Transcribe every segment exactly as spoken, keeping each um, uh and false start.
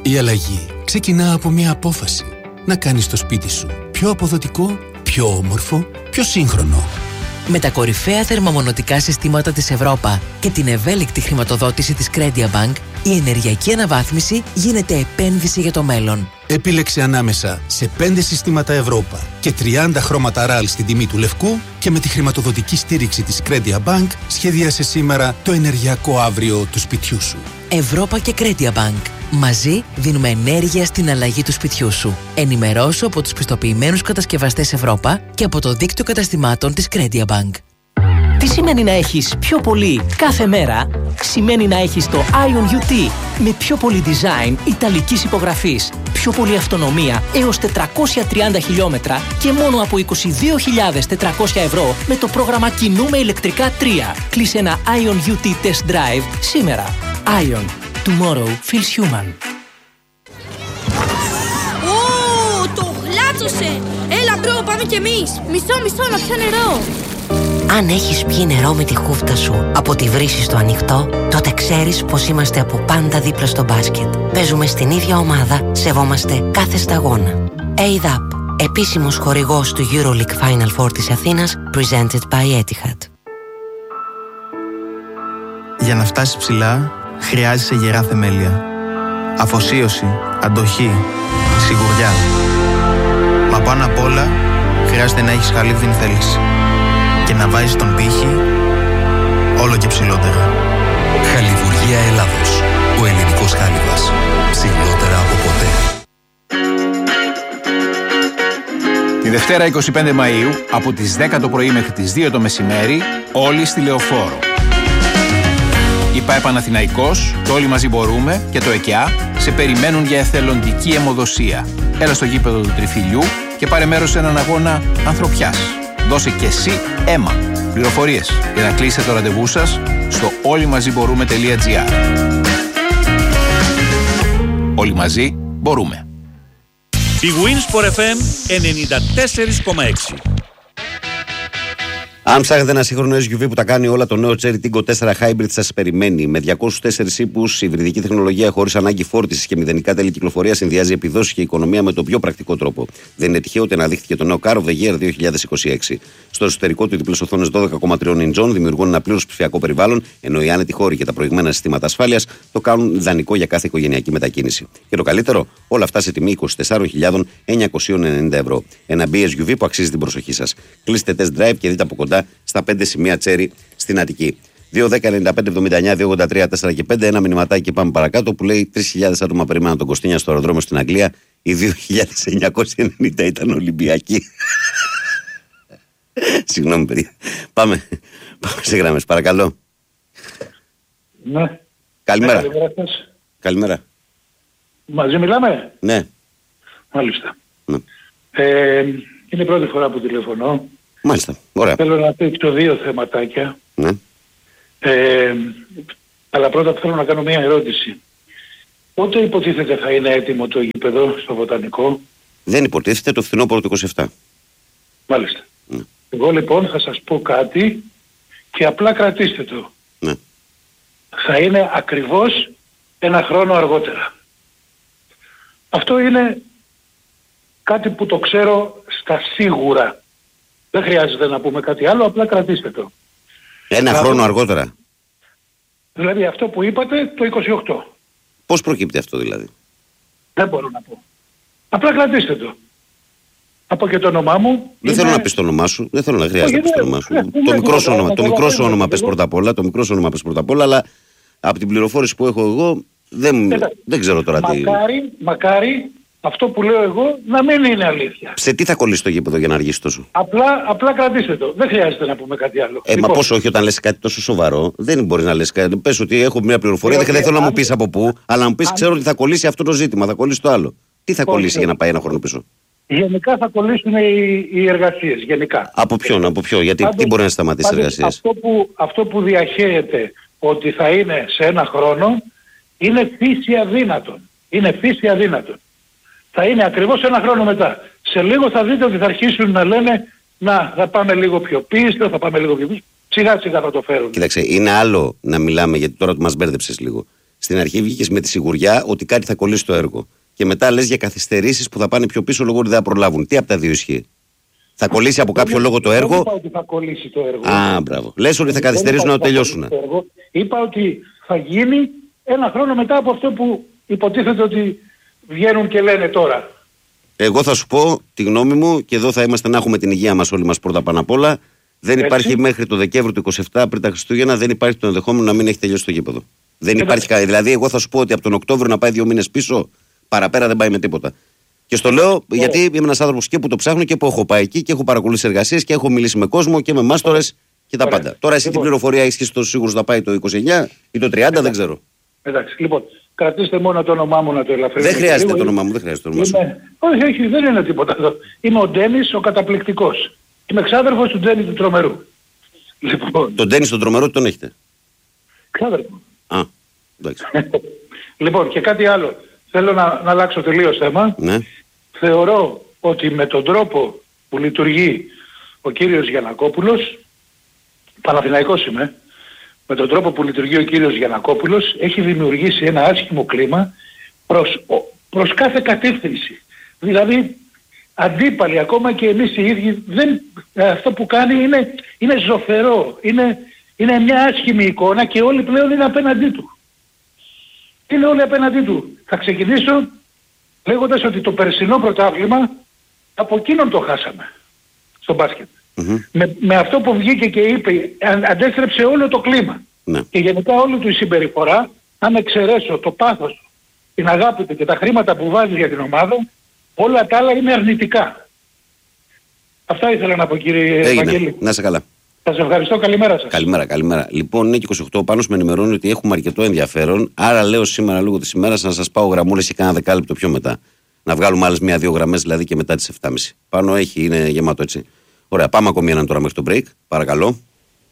Η αλλαγή ξεκινά από μια απόφαση. Να κάνεις το σπίτι σου πιο αποδοτικό, πιο όμορφο, πιο σύγχρονο. Με τα κορυφαία θερμομονωτικά συστήματα της Ευρώπα και την ευέλικτη χρηματοδότηση της Credia Bank, η ενεργειακή αναβάθμιση γίνεται επένδυση για το μέλλον. Επίλεξε ανάμεσα σε πέντε συστήματα Ευρώπα και τριάντα χρώματα ραλ στην τιμή του λευκού και με τη χρηματοδοτική στήριξη της Credia Bank σχεδίασε σήμερα το ενεργειακό αύριο του σπιτιού σου. Ευρώπα και Credia Bank. Μαζί δίνουμε ενέργεια στην αλλαγή του σπιτιού σου. Ενημερώσου από τους πιστοποιημένους κατασκευαστές Ευρώπα και από το δίκτυο καταστημάτων της Credia Bank. Τι σημαίνει να έχεις πιο πολύ κάθε μέρα? Σημαίνει να έχεις το Ion γιου τι με πιο πολύ design ιταλικής υπογραφής, πιο πολύ αυτονομία έως τετρακόσια τριάντα χιλιόμετρα και μόνο από είκοσι δύο χιλιάδες τετρακόσια ευρώ με το πρόγραμμα Κινούμε ηλεκτρικά τρία. Κλείσε ένα Ion γιου τι Test Drive σήμερα. Ion. Tomorrow feels human. Ω, το γλάτσωσε! Έλα μπρο, πάμε κι εμείς! Μισό, μισό, να πιω νερό! Αν έχεις πιει νερό με τη χούφτα σου από τη βρύση στο ανοιχτό, τότε ξέρεις πως είμαστε από πάντα δίπλα στο μπάσκετ. Παίζουμε στην ίδια ομάδα, σεβόμαστε κάθε σταγόνα. έι ντι έι πι, επίσημος χορηγός του EuroLeague Final Four της Αθήνας, presented by Etihad. Για να φτάσεις ψηλά, χρειάζεσαι γερά θεμέλια. Αφοσίωση, αντοχή, σιγουριά. Μα πάνω απ' όλα, χρειάζεται να έχεις χαλίβδιν θέληση. Και να βάζεις τον πύχη όλο και ψηλότερα. Χαλιβουργία Ελλάδος. Ο ελληνικός χάλιβας. Ψηλότερα από ποτέ. Τη Δευτέρα είκοσι πέντε Μαΐου, από τις δέκα το πρωί μέχρι τις δύο το μεσημέρι, όλοι στη Λεωφόρο. Η ΠΑΕ Παναθηναϊκός, το Όλοι Μαζί Μπορούμε και το ΕΚΕΑ σε περιμένουν για εθελοντική αιμοδοσία. Έλα στο γήπεδο του Τριφυλιού και πάρε μέρος σε έναν αγώνα ανθρωπιάς. Δώσε και εσύ αίμα. Πληροφορίες για να κλείσετε το ραντεβού σας στο όλοι μαζί μπορούμε τελεία τζι άρ. Όλοι μαζί μπορούμε. Η Winsport εφ εμ ενενήντα τέσσερα κόμμα έξι. Αν ψάχνετε ένα σύγχρονο ες γιου βι που τα κάνει όλα, το νέο Cherry Tiggo τέσσερα Hybrid σας περιμένει. Με διακόσιους τέσσερις ύπους, υβριδική τεχνολογία χωρίς ανάγκη φόρτισης και μηδενικά τέλη κυκλοφορία, συνδυάζει επιδόσεις και οικονομία με τον πιο πρακτικό τρόπο. Δεν είναι τυχαίο ότι αναδείχθηκε το νέο Car of the Year δύο χιλιάδες είκοσι έξι. Στο εσωτερικό του, οι διπλές οθόνες δώδεκα κόμμα τρία ιντσών δημιουργούν ένα πλήρως ψηφιακό περιβάλλον, ενώ οι άνετοι χώροι και τα προηγμένα συστήματα ασφάλειας το κάνουν ιδανικό για κάθε οικογενειακή μετακίνηση. Και το καλύτερο, όλα αυτά σε τιμή είκοσι τέσσερις χιλιάδες εννιακόσια ενενήντα ευρώ. Ένα μπι ες γιου βι που αξίζει την προσοχή σας. Κλείστε test drive και δείτε από κοντά στα πέντε σημεία Cherry στην Αττική. δύο δέκα ενενήντα πέντε εβδομήντα εννιά δύο ογδόντα τρία τέσσερα και πέντε. Ένα μηνυματάκι και πάμε παρακάτω που λέει τρεις χιλιάδες άτομα περιμέναν τον Κωστίνια στο αεροδρόμιο στην Αγγλία. Οι δύο χιλιάδες εννιακόσια ενενήντα ήταν Ολυμπιακοί. Συγγνώμη, παιδιά. Πάμε. Πάμε σε γράμμες, παρακαλώ. Ναι. Καλημέρα. Ναι, καλημέρα σας. Καλημέρα. Μαζί μιλάμε. Ναι. Μάλιστα. Ναι. Ε, είναι η πρώτη φορά που τηλεφωνώ. Μάλιστα. Ωραία. Θέλω να δείξω δύο θεματάκια. Ναι. Ε, αλλά πρώτα θέλω να κάνω μια ερώτηση. Πότε υποτίθεται θα είναι έτοιμο το γήπεδο στο Βοτανικό? Δεν υποτίθεται, το φθινόπωρο του είκοσι επτά. Μάλιστα. Ναι. Εγώ λοιπόν θα σας πω κάτι και απλά κρατήστε το. Ναι. Θα είναι ακριβώς ένα χρόνο αργότερα. Αυτό είναι κάτι που το ξέρω στα σίγουρα. Δεν χρειάζεται να πούμε κάτι άλλο, απλά κρατήστε το. Ένα να χρόνο δούμε. αργότερα. Δηλαδή αυτό που είπατε το είκοσι οκτώ. Πώς προκύπτει αυτό δηλαδή? Δεν μπορώ να πω. Απλά κρατήστε το. Από και το όνομά μου. Δεν είναι... θέλω να πεις το όνομά σου. Δεν θέλω να χρειάζεται να πεις το όνομά σου. Ναι, Το ναι, μικρό ναι, σου όνομα, ναι, το ναι, μικρό ναι, σου ναι, όνομα ναι, πες ναι. πρώτα απ' όλα. Το μικρό σου όνομα πες πρώτα απ' όλα, αλλά από την πληροφόρηση που έχω εγώ δεν, δεν ξέρω τώρα τι. Μακάρι, μακάρι αυτό που λέω εγώ να μην είναι αλήθεια. Σε τι θα κολλήσει το γήπεδο για να αργήσει τόσο? Απλά, απλά κρατήστε το. Δεν χρειάζεται να πούμε κάτι άλλο. Ε, Λοιπόν, μα πώς όχι, όταν λες κάτι τόσο σοβαρό, δεν μπορεί να λες κάτι. Πες ότι έχω μια πληροφορία, Ε, δεν όχι, θέλω να μου αν- πεις από πού, αλλά να μου πεις αν- ξέρω ότι θα κολλήσει αυτό το ζήτημα, θα κολλήσει το άλλο. Τι θα Όχι, κολλήσει για όχι. να πάει ένα χρόνο πίσω? γενικά θα κολλήσουν οι, οι εργασίες. Γενικά. Από ποιον, από ποιο, γιατί Πάντως- τι μπορεί να σταματήσει τις πάντως εργασίες? Αυτό που, αυτό που διαχέεται ότι θα είναι σε ένα χρόνο είναι φύση αδύνατον. Είναι φύση αδύνατον. Θα είναι ακριβώς ένα χρόνο μετά. Σε λίγο θα δείτε ότι θα αρχίσουν να λένε να θα πάμε λίγο πιο πίσω, θα πάμε λίγο πιο πίσω. Σιγά σιγά θα το φέρουν. Κοίταξε, είναι άλλο να μιλάμε, γιατί τώρα μας μπέρδεψες λίγο. Στην αρχή βγήκες με τη σιγουριά ότι κάτι θα κολλήσει το έργο. Και μετά λες για καθυστερήσεις που θα πάνε πιο πίσω λόγω ότι δεν θα προλάβουν. Τι από τα δύο ισχύει? Θα κολλήσει από κάποιο λόγο το έργο? Δεν είπα ότι θα κολλήσει το έργο. Α, μπράβο. Λες ότι θα καθυστερήσουν να το τελειώσουν. Είπα ότι θα γίνει ένα χρόνο μετά από αυτό που υποτίθεται ότι βγαίνουν και λένε τώρα. Εγώ θα σου πω τη γνώμη μου, και εδώ θα είμαστε να έχουμε την υγεία μας όλοι μας πρώτα πάνω απ' όλα. Δεν Έτσι. υπάρχει μέχρι το Δεκέμβριο του είκοσι επτά, πριν τα Χριστούγεννα, δεν υπάρχει το ενδεχόμενο να μην έχει τελειώσει το γήπεδο. Δεν Και υπάρχει κάτι. Δηλαδή, εγώ θα σου πω ότι από τον Οκτώβριο να πάει δύο μήνες πίσω, παραπέρα δεν πάει με τίποτα. Και στο λέω yeah. γιατί είμαι ένας άνθρωπος και που το ψάχνω και που έχω πάει εκεί και έχω παρακολουθήσει εργασίες και έχω μιλήσει με κόσμο και με μάστορες και τα πάντα. Τώρα εσύ λοιπόν, την πληροφορία έχεις και στο σίγουρο θα πάει το είκοσι εννιά ή το τριάντα, δεν ξέρω. Εντάξει, λοιπόν, κρατήστε μόνο το όνομά μου να το ελαφρύνετε. Δεν χρειάζεται το όνομά μου, δεν χρειάζεται το όνομά σου. Όχι, όχι, δεν είναι τίποτα εδώ. Είμαι ο Ντένις ο καταπληκτικός. Είμαι ξάδερφος του Ντένις του Τρομερού. Λοιπόν. Τον Ντένις τον Τρομερό τον έχετε? Ξάδερφο. Α, εντάξει. Λοιπόν, και κάτι άλλο. Θέλω να, να αλλάξω τελείως θέμα. Ναι. Θεωρώ ότι με τον τρόπο που λειτουργεί ο κύριος Γιαννακόπουλος, Παναθηναϊκός είμαι, με τον τρόπο που λειτουργεί ο κύριος Γιαννακόπουλος έχει δημιουργήσει ένα άσχημο κλίμα προς, προς κάθε κατεύθυνση. Δηλαδή αντίπαλοι, ακόμα και εμείς οι ίδιοι, δεν, αυτό που κάνει είναι, είναι ζωφερό, είναι, είναι μια άσχημη εικόνα και όλοι πλέον είναι απέναντί του. Είναι όλοι απέναντί του. Θα ξεκινήσω λέγοντας ότι το περσινό πρωτάθλημα από εκείνον το χάσαμε στο μπάσκετ. Mm-hmm. Με, με αυτό που βγήκε και είπε, αν, αντέστρεψε όλο το κλίμα. Mm-hmm. Και γενικά όλη του η συμπεριφορά, αν εξαιρέσω το πάθος του, την αγάπη του και τα χρήματα που βάζει για την ομάδα, όλα τα άλλα είναι αρνητικά. Αυτά ήθελα να πω, κύριε Ευαγγέλη. Να είσαι καλά. Σας ευχαριστώ, καλημέρα σας. Καλημέρα, καλημέρα. Λοιπόν, είναι και είκοσι οκτώ, πάνω με ενημερώνει ότι έχουμε αρκετό ενδιαφέρον. Άρα λέω σήμερα λόγω της ημέρας να σας πάω γραμμούλες και κάνα δεκάλεπτο πιο μετά. Να βγάλουμε άλλες μία-δύο γραμμές δηλαδή και μετά τις επτά και μισή. Πάνω έχει, είναι γεμάτο έτσι. Ωραία, πάμε ακόμη έναν τώρα μέχρι το break. Παρακαλώ.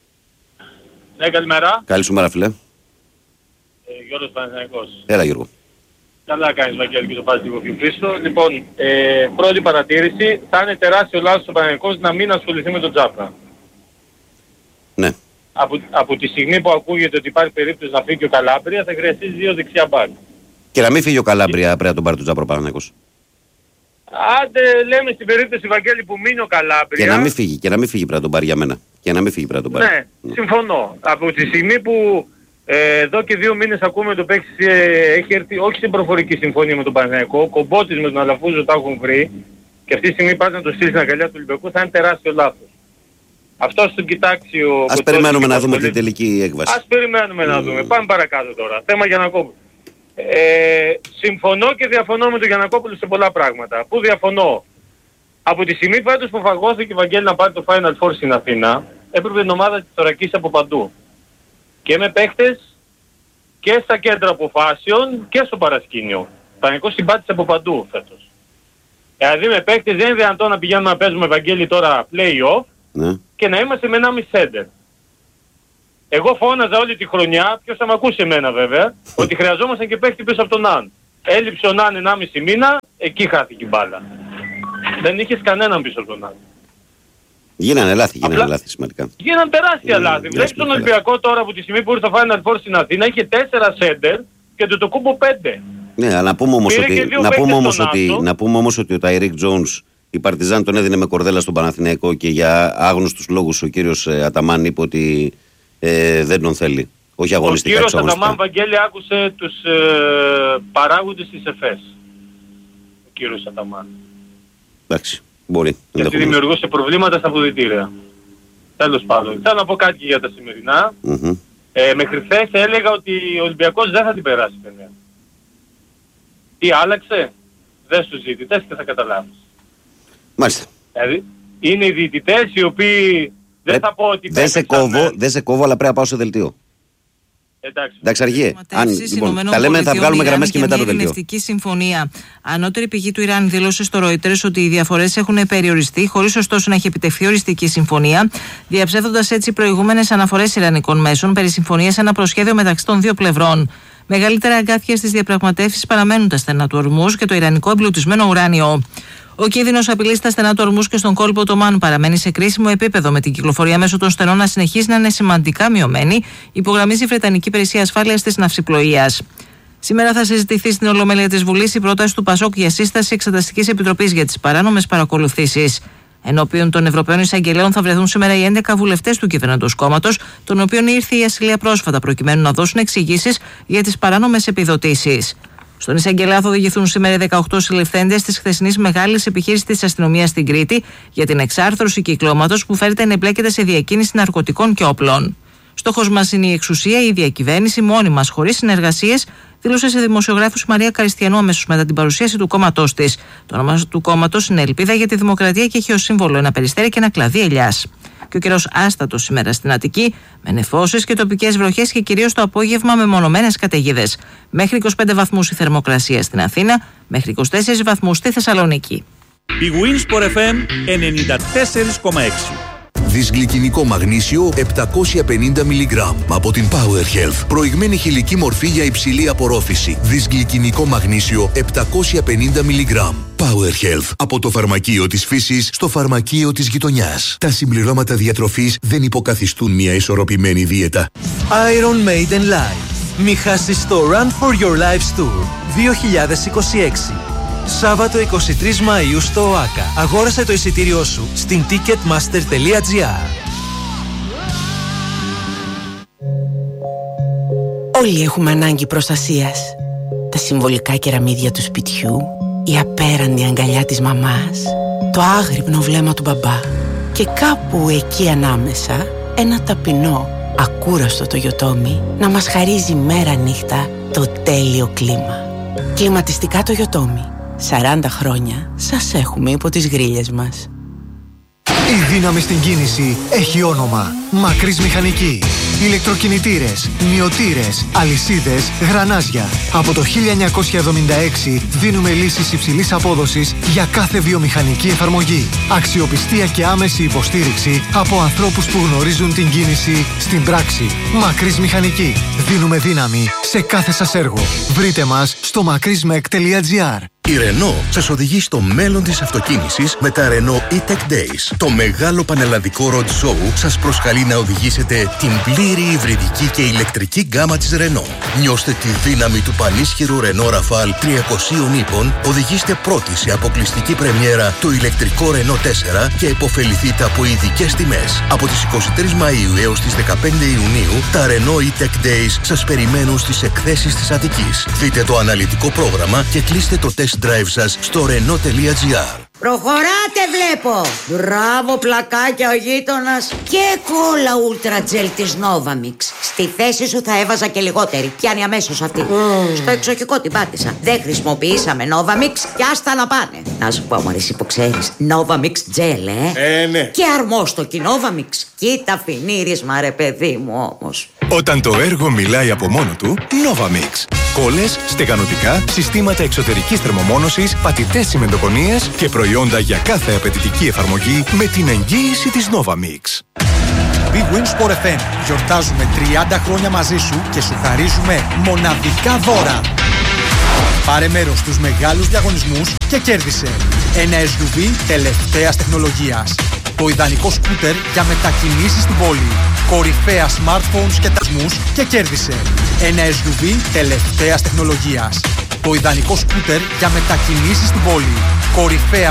Ναι, καλημέρα. Καλή σου μέρα, φίλε. Ε, Γιώργος Παναθηναϊκός. Έλα, Γιώργο. Καλά κάνεις, Βαγγέλη, και το πας λίγο πιο πίσω. Λοιπόν, ε, πρώτη παρατήρηση, θα είναι τεράστιο λάθος ο Παναθηναϊκός να μην ασχοληθεί με τον Τζάπρα. Ναι. Από, από τη στιγμή που ακούγεται ότι υπάρχει περίπτωση να φύγει ο Καλάμπρια, θα χρειαστεί δύο δεξιά μπακ. Και να μην φύγει ο Καλάμπρια, πρέπει να τον πάρει τον Τζάπρα ο Παναθηναϊκός. Άντε λέμε στην περίπτωση, Βαγγέλη, που μείνει ο Καλάμπρια. Και να μην φύγει, και να μην φύγει πρέπει να τον πάρει για μένα. Και να μην φύγει πρέπει να τον πάρει. Ναι, ναι, συμφωνώ. Από τη στιγμή που ε, εδώ και δύο μήνες ακούμε το παίξει ε, έχει έρθει όχι στην προφορική συμφωνία με τον Παναθηναϊκό, ο Κομπότης με τον Αλαφούζο τα έχουν βρει και αυτή τη στιγμή πας να το στείλει στην αγκαλιά του Ολυμπιακού, θα είναι τεράστιο λάθος. Αυτό τον κοιτάξει ο... Ας περιμένουμε να δούμε την τελική έκβαση. Ας περιμένουμε mm. να δούμε. Πάμε παρακάτω τώρα. Θέμα Γιαννακόπουλου. Ε, συμφωνώ και διαφωνώ με τον Γιαννακόπουλο σε πολλά πράγματα. Πού διαφωνώ? Από τη στιγμή πάντως που φαγώθηκε η Βαγγέλη να πάρει το Final Four στην Αθήνα, έπρεπε την ομάδα της θωρακίσει από παντού. Και με παίχτες και στα κέντρα αποφάσεων και στο παρασκήνιο. Παναθηναϊκός συμπάτησε από παντού φέτος. Δηλαδή με παίχτες δεν είναι δυνατόν να πηγαίνουμε να παίζουμε, Βαγγέλη, τώρα play-off ναι. και να είμαστε με ένα μισή σέντερ. Εγώ φώναζα όλη τη χρονιά, ποιος θα μ' ακούσει εμένα βέβαια, ότι χρειαζόμασταν και παίχτη πίσω από τον Ναν. Έλειψε ο Ναν ενάμιση μήνα, εκεί χάθηκε η μπάλα. Δεν είχες κανέναν πίσω από τον Ναν. Γίνανε λάθη, γίνανε Απλά... λάθη σημαντικά. Γίνανε τεράστια λάθη. Βλέπεις τον Ολυμπιακό τώρα που τη στιγμή που ήρθε το Final Four στην Αθήνα είχε τέσσερα σέντερ και το Τοκούμπο πέντε. Ναι, αλλά να πούμε όμως ότι, να πούμε όμως ότι, να πούμε όμως ότι ο Ταϊρίκ Τζόουνς, η Παρτιζάν τον έδινε με κορδέλα στον Παναθηναϊκό και για άγνωστους λόγους ο κύριος ε, Αταμάν είπε ότι ε, δεν τον θέλει. Όχι αγωνιστικά. Ο κύριος Αταμάν, Βαγγέλη, άκουσε τους ε, παράγοντες της ΕΦΕΣ. Ο κύριος Αταμάν. Εντάξει, μπορεί. Γιατί δημιουργούσε προβλήματα στα αποδυτήρια. Τέλος πάντων. Θέλω να πω κάτι για τα σημερινά. Mm-hmm. Ε, μέχρι χθες έλεγα ότι ο Ολυμπιακός δεν θα την περάσει παιδιά. Τι άλλαξε? Δες τους διαιτητές και θα καταλάβεις. Μάλιστα. Δηλαδή είναι οι διαιτητές οι οποίοι δεν ε, θα πω ότι... Δεν σε κόβω, δεν σε κόβω, αλλά πρέπει να πάω σε δελτίο. Εντάξει. Εντάξει, αργίε. Αν λοιπόν, τα λέμε, θα βγάλουμε γραμμές και μετά το δελτίο. Η συμφωνία. Ανώτερη πηγή του Ιράν δήλωσε στο Reuters ότι οι διαφορές έχουν περιοριστεί, χωρίς ωστόσο να έχει επιτευχθεί οριστική συμφωνία, διαψεύδοντας έτσι προηγούμενες αναφορές ιρανικών μέσων περί συμφωνίας σε ένα προσχέδιο μεταξύ των δύο πλευρών. Μεγαλύτερα αγκάθια στις διαπραγματεύσεις παραμένουν τα στενά του Ορμούζ και το ιρανικό εμπλουτισμένο ουράνιο. Ο κίνδυνος απειλής στα στενά του Ορμούζ και στον κόλπο Οτομάνου παραμένει σε κρίσιμο επίπεδο, με την κυκλοφορία μέσω των στενών να συνεχίζει να είναι σημαντικά μειωμένη, υπογραμμίζει η Βρετανική Υπηρεσία Ασφάλειας της Ναυσιπλοείας. Σήμερα θα συζητηθεί στην Ολομέλεια της Βουλής η πρόταση του Πασόκ για σύσταση Εξεταστικής Επιτροπής για τις παράνομες παρακολουθήσεις. Ενώπιον των Ευρωπαίων Εισαγγελέων θα βρεθούν σήμερα οι έντεκα βουλευτές του κυβερνητικού κόμματος, των οποίων ήρθε η ασυλία πρόσφατα, προκειμένου να δώσουν εξηγήσεις για τις παράνομες επιδοτήσεις. Στον εισαγγελέα θα οδηγηθούν σήμερα οι δεκαοκτώ συλληφθέντες της χθεσινής μεγάλης επιχείρησης της αστυνομίας στην Κρήτη για την εξάρθρωση κυκλώματος που φέρεται να εμπλέκεται σε διακίνηση ναρκωτικών και όπλων. Στόχος μας είναι η εξουσία, η διακυβέρνηση, μόνη μας, χωρίς συνεργασίες, δήλωσε σε δημοσιογράφους η Μαρία Καριστιανού αμέσως μετά την παρουσίαση του κόμματός της. Το όνομα του κόμματος είναι Ελπίδα για τη Δημοκρατία και έχει ως σύμβολο ένα περιστέρι και ένα κλαδί ελιάς. Και ο καιρός άστατος σήμερα στην Αττική, με νεφώσεις και τοπικές βροχές και κυρίως το απόγευμα με μονομένες καταιγίδες. Μέχρι είκοσι πέντε βαθμούς η θερμοκρασία στην Αθήνα, μέχρι είκοσι τέσσερις βαθμούς στη Θεσσαλονίκη. Η Winsport εφ εμ ενενήντα τέσσερα κόμμα έξι. Δυσγλυκινικό μαγνήσιο επτακόσια πενήντα μιλιγκράμμ από την Power Health. Προηγμένη χηλική μορφή για υψηλή απορρόφηση. Δυσγλυκινικό μαγνήσιο επτακόσια πενήντα μιλιγκράμμ. Power Health. Από το φαρμακείο της φύσης στο φαρμακείο της γειτονιάς. Τα συμπληρώματα διατροφής δεν υποκαθιστούν μια ισορροπημένη δίαιτα. Iron Maiden Live. Μη χάσεις το Run for Your Lives Tour δύο χιλιάδες είκοσι έξι. Σάββατο εικοστή τρίτη Μαΐου στο ΟΑΚΑ. Αγόρασε το εισιτήριό σου στην ticketmaster τελεία gr. Όλοι έχουμε ανάγκη προστασίας. Τα συμβολικά κεραμίδια του σπιτιού, η απέραντη αγκαλιά της μαμάς, το άγρυπνο βλέμμα του μπαμπά και κάπου εκεί ανάμεσα ένα ταπεινό, ακούραστο Toyotomi να μας χαρίζει μέρα νύχτα το τέλειο κλίμα. Κλιματιστικά Toyotomi. σαράντα χρόνια σας έχουμε υπό τις γρίλες μας. Η δύναμη στην κίνηση έχει όνομα. Μακρύς Μηχανική. Ηλεκτροκινητήρες, μυωτήρες, αλυσίδες, γρανάζια. Από το χίλια εννιακόσια εβδομήντα έξι δίνουμε λύσεις υψηλής απόδοσης για κάθε βιομηχανική εφαρμογή. Αξιοπιστία και άμεση υποστήριξη από ανθρώπους που γνωρίζουν την κίνηση στην πράξη. Μακρύς Μηχανική. Δίνουμε δύναμη σε κάθε σας έργο. Βρείτε μας στο μακρύσμεκ τελεία gr. Η Renault σας οδηγεί στο μέλλον της αυτοκίνησης με τα Renault E-Tech Days. Το μεγάλο πανελλαδικό road show σας προσκαλεί να οδηγήσετε την πλήρη υβριδική και ηλεκτρική γκάμα της Renault. Νιώστε τη δύναμη του πανίσχυρου Renault Rafale τριακοσίων ύπων, οδηγήστε πρώτοι σε αποκλειστική πρεμιέρα το ηλεκτρικό Renault τέσσερα και επωφεληθείτε από ειδικές τιμές. Από τις εικοστή τρίτη Μαΐου έως τις δεκαπέντε Ιουνίου, τα Renault E-Tech Days σας περιμένουν στις εκθέσεις της Αττικής. Δείτε το αναλυτικό πρόγραμμα και κλείστε το test drive σας στο renault τελεία gr. Προχωράτε βλέπω! Μπράβο πλακάκια ο γείτονας. Και κόλλα Ultra Gel της Novamix. Στη θέση σου θα έβαζα και λιγότερη. Πιάνει αμέσως αυτή. Mm. Στο εξοχικό την πάτησα. Δεν χρησιμοποιήσαμε Novamix και άστα να πάνε. Να σου πω μωρή, που ξέρεις, Novamix Gel, ε. Ε, ναι. Και αρμόστοκι Novamix. Κοίτα φινίρισμα ρε παιδί μου όμως. Όταν το έργο μιλάει από μόνο του, Novamix. Κόλλες, στεγανοτικά, συστήματα εξωτερικής θερμομόνωσης, πατητές τσιμεντοκονίες και προϊόντα για κάθε απαιτητική εφαρμογή με την εγγύηση της Novamix. Big Winsport εφ εμ. Γιορτάζουμε τριάντα χρόνια μαζί σου και σου χαρίζουμε μοναδικά δώρα. Πάρε μέρος στους μεγάλους διαγωνισμούς και κέρδισε ένα ες γιου βι τελευταίας τεχνολογίας. Το ιδανικό σκούτερ για μετακινήσεις στην πόλη. Κορυφαία smartphones και τασμούς και κέρδισε ένα ες γιου βι τελευταίας τεχνολογίας. Το ιδανικό σκούτερ για μετακινήσεις στην πόλη. Κορυφαία